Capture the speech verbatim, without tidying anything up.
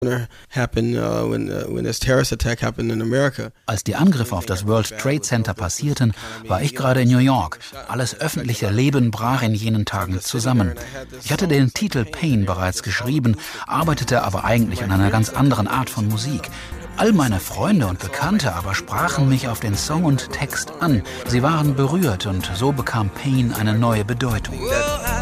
Als die Angriffe auf das World Trade Center passierten, war ich gerade in New York. Alles öffentliche Leben brach in jenen Tagen zusammen. Ich hatte den Titel Pain bereits geschrieben, arbeitete aber eigentlich an einer ganz anderen Art von Musik. All meine Freunde und Bekannte aber sprachen mich auf den Song und Text an. Sie waren berührt und so bekam Pain eine neue Bedeutung.